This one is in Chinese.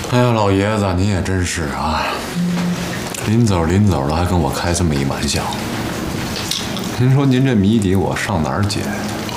哎呀，老爷子，您也真是啊！临走的还跟我开这么一玩笑。您说您这谜底我上哪儿解？